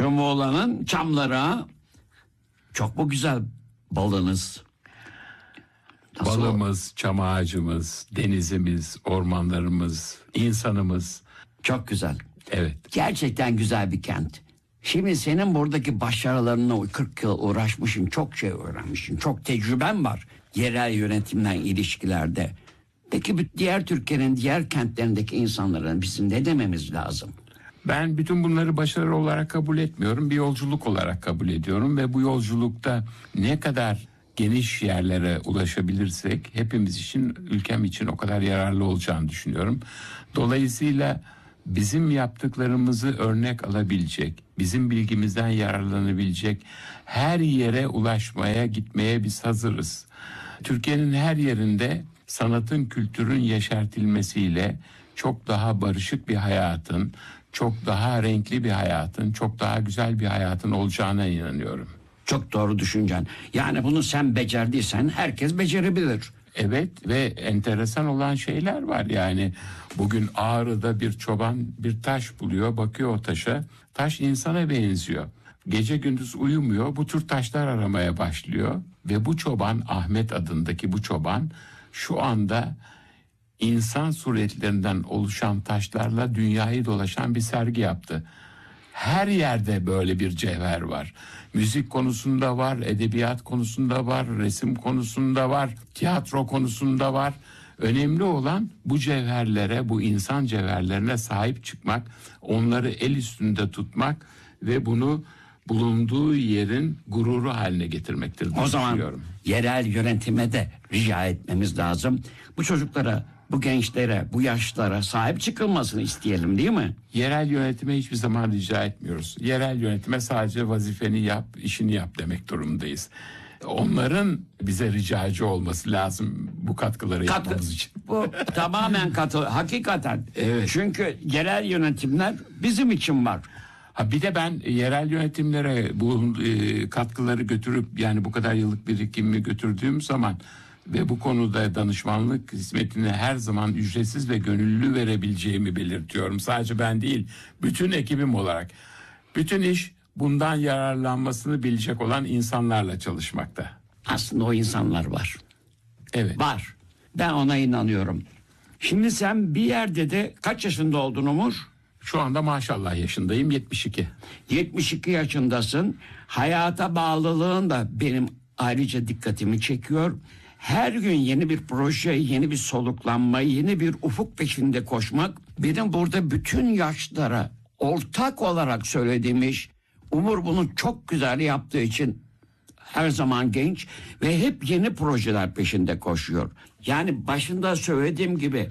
Şu Muğla'nın çamları ha. Çok mu güzel balınız? Nasıl Balımız, çam ağacımız, denizimiz, ormanlarımız, insanımız. Çok güzel. Evet. Gerçekten güzel bir kent. Şimdi senin buradaki başarılarına 40 yıl uğraşmışsın, çok şey öğrenmişsin, çok tecrüben var yerel yönetimden ilişkilerde. Peki diğer Türkiye'nin diğer kentlerindeki insanların bizim ne dememiz lazım? Ben bütün bunları başarı olarak kabul etmiyorum. Bir yolculuk olarak kabul ediyorum ve bu yolculukta ne kadar geniş yerlere ulaşabilirsek hepimiz için, ülkem için o kadar yararlı olacağını düşünüyorum. Dolayısıyla bizim yaptıklarımızı örnek alabilecek, bizim bilgimizden yararlanabilecek her yere ulaşmaya, gitmeye biz hazırız. Türkiye'nin her yerinde sanatın, kültürün yeşertilmesiyle çok daha barışık bir hayatın, çok daha renkli bir hayatın, çok daha güzel bir hayatın olacağına inanıyorum. Çok doğru düşüncen. Yani bunu sen becerdiysen herkes becerebilir. Evet ve enteresan olan şeyler var yani. Bugün Ağrı'da bir çoban bir taş buluyor, bakıyor o taşa. Taş insana benziyor. Gece gündüz uyumuyor, bu tür taşlar aramaya başlıyor. Ve bu çoban, Ahmet adındaki bu çoban şu anda insan suretlerinden oluşan taşlarla dünyayı dolaşan bir sergi yaptı. Her yerde böyle bir cevher var. Müzik konusunda var, edebiyat konusunda var, resim konusunda var, tiyatro konusunda var. Önemli olan bu cevherlere, bu insan cevherlerine sahip çıkmak, onları el üstünde tutmak ve bunu bulunduğu yerin gururu haline getirmektir. O zaman yerel yönetime de rica etmemiz lazım. Bu çocuklara, bu gençlere, bu yaşlara sahip çıkılmasını isteyelim, değil mi? Yerel yönetime hiçbir zaman rica etmiyoruz. Yerel yönetime sadece vazifeni yap, işini yap demek durumundayız. Onların bize ricacı olması lazım bu katkıları yapmamız için. Bu tamamen hakikaten. Evet. Çünkü yerel yönetimler bizim için var. Bir de ben yerel yönetimlere bu katkıları götürüp, yani bu kadar yıllık birikimimi götürdüğüm zaman ve bu konuda danışmanlık hizmetini her zaman ücretsiz ve gönüllü verebileceğimi belirtiyorum. Sadece ben değil, bütün ekibim olarak. Bütün iş bundan yararlanmasını bilecek olan insanlarla çalışmakta. Aslında o insanlar var. Evet. Var. Ben ona inanıyorum. Şimdi sen bir yerde de kaç yaşında oldun Umur? Şu anda maşallah yaşındayım, 72. 72 yaşındasın. Hayata bağlılığın da benim ayrıca dikkatimi çekiyor. Her gün yeni bir proje, yeni bir soluklanma, yeni bir ufuk peşinde koşmak. Benim burada bütün yaşlara ortak olarak söylediğim iş. Umur bunu çok güzel yaptığı için her zaman genç ve hep yeni projeler peşinde koşuyor. Yani başında söylediğim gibi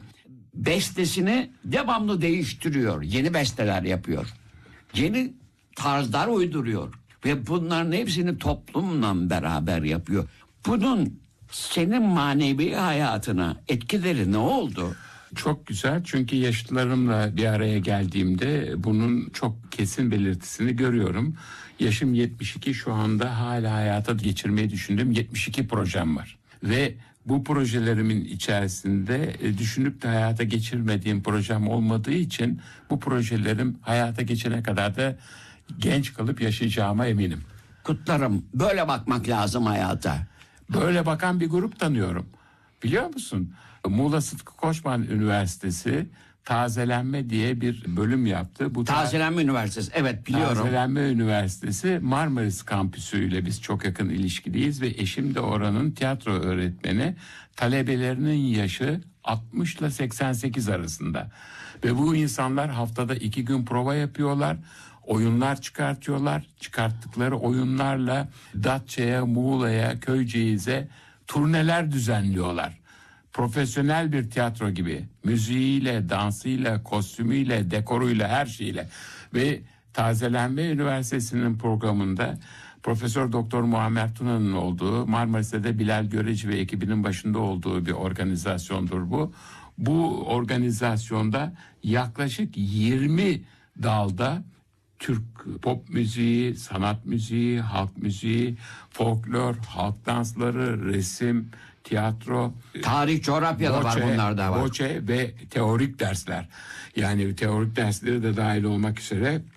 bestesini devamlı değiştiriyor. Yeni besteler yapıyor. Yeni tarzlar uyduruyor. Ve bunların hepsini toplumla beraber yapıyor. Bunun senin manevi hayatına etkileri ne oldu? Çok güzel, çünkü yaşıtlarımla bir araya geldiğimde bunun çok kesin belirtisini görüyorum. Yaşım 72, şu anda hala hayata geçirmeyi düşündüğüm 72 projem var. Ve bu projelerimin içerisinde düşünüp de hayata geçirmediğim projem olmadığı için bu projelerim hayata geçene kadar da genç kalıp yaşayacağıma eminim. Kutlarım. Böyle bakmak lazım hayata. Böyle bakan bir grup tanıyorum. Biliyor musun? Muğla Sıtkı Koçman Üniversitesi tazelenme diye bir bölüm yaptı. Bu Tazelenme Üniversitesi, evet biliyorum. Tazelenme Üniversitesi Marmaris kampüsüyle biz çok yakın ilişkiliyiz ve eşim de oranın tiyatro öğretmeni. Talebelerinin yaşı 60 ile 88 arasında. Ve bu insanlar haftada 2 gün prova yapıyorlar. Oyunlar çıkartıyorlar. Çıkarttıkları oyunlarla Datça'ya, Muğla'ya, Köyceğiz'e turneler düzenliyorlar. Profesyonel bir tiyatro gibi, müziğiyle, dansıyla, kostümüyle, dekoruyla, her şeyle. Ve Tazelenme Üniversitesi'nin programında Profesör Doktor Muammer Tuna'nın olduğu, Marmaris'te de Bilal Göreci ve ekibinin başında olduğu bir organizasyondur bu. Bu organizasyonda yaklaşık 20 dalda Türk pop müziği, sanat müziği, halk müziği, folklor, halk dansları, resim, tiyatro, tarih, coğrafya da var, bunlar da var. Boçe ve teorik dersler. Yani teorik dersleri de dahil olmak üzere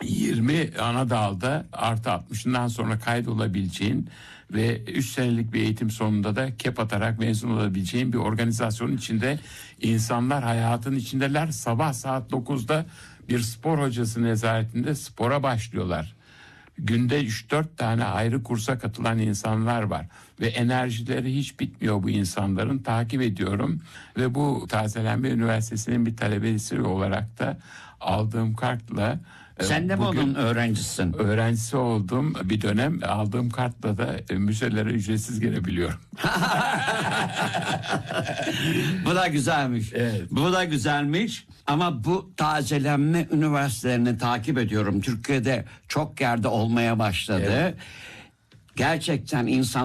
20 ana dalda artı 60'ından sonra kaydolabileceğin ve 3 senelik bir eğitim sonunda da kep atarak mezun olabileceğin bir organizasyonun içinde insanlar hayatın içindeler. Sabah saat 9'da bir spor hocası nezaretinde spora başlıyorlar. Günde 3-4 tane ayrı kursa katılan insanlar var ve enerjileri hiç bitmiyor bu insanların. Takip ediyorum ve bu Tazelenme Üniversitesi'nin bir talebesi olarak da aldığım kartla Sen de mi onun öğrencisin? öğrencisi oldum bir dönem. Aldığım kartla da müzelere ücretsiz girebiliyorum. Bu da güzelmiş. Evet. Bu da güzelmiş. Ama bu tazelenme üniversitelerini takip ediyorum. Türkiye'de çok yerde olmaya başladı. Evet. Gerçekten insan